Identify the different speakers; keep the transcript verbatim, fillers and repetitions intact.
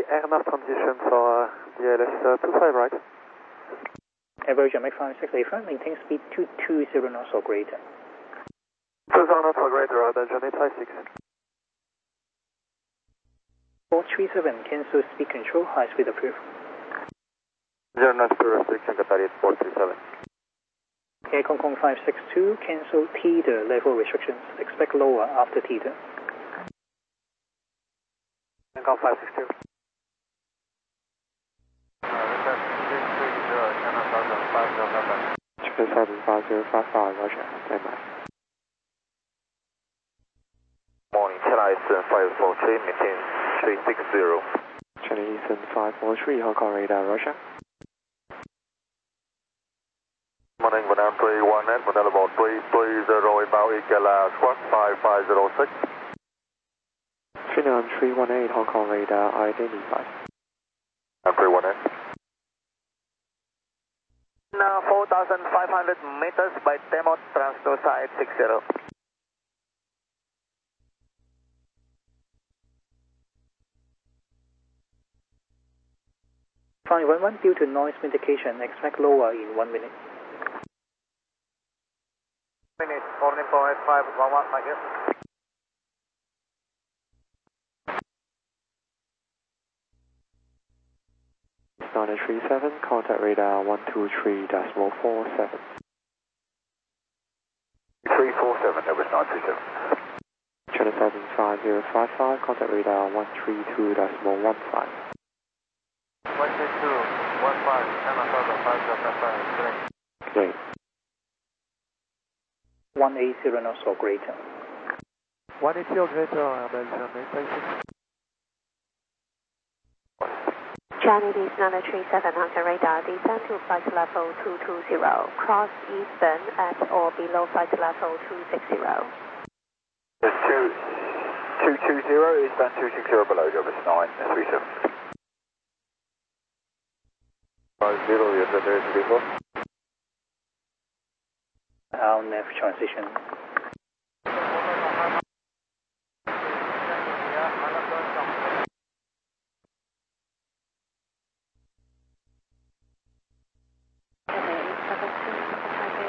Speaker 1: Air Nav transition for uh, D L S uh, two five right.
Speaker 2: Average Mach five six eight five, maintain speed two two zero knots or greater.
Speaker 1: two zero knots or greater, uh, Belgium eight five six.
Speaker 2: four three seven, cancel speed control, high speed approved.
Speaker 1: zero knots to restriction, Qatar four three seven.
Speaker 2: Air Hong Kong five six two, cancel teeter level restrictions, expect lower after teeter.
Speaker 1: Hong Kong five six two. Channel seven five zero five five, Roger, stand by.
Speaker 3: Morning, Chennai Eastern five four three, maintain three six zero.
Speaker 1: Channel Eastern five four three, Hong Kong radar, Roger.
Speaker 3: Morning, Vietnam three one eight, Vietnam about three three zero, inbound Igala, squawk five five zero six.
Speaker 1: Vietnam three one eight, Hong Kong radar, identified.
Speaker 3: three one eight.
Speaker 4: Now four thousand five hundred meters by demo transfer side six zero.
Speaker 2: five one one, due to noise mitigation, expect lower in one minute.
Speaker 4: Minute, fourteen point five one one, thank you.
Speaker 1: nine three seven, contact radar one two three decimal four seven.
Speaker 3: three four seven, that was nine three seven.
Speaker 1: Channel seven five zero five five, contact radar one three two decimal one five.
Speaker 3: one two two, one five, Channel seven five zero five five,
Speaker 1: Great.
Speaker 2: one eight zero knots or greater.
Speaker 1: one eight zero greater, Belgium eight five six.
Speaker 5: Johnny is nine three seven Hunter radar, descend to flight level two two zero, cross eastern at or below flight level two six zero.
Speaker 3: There's two, two two zero, eastbound two six zero below, Job is nine three seven. five zero, yes, there is before.
Speaker 2: Our nav transition.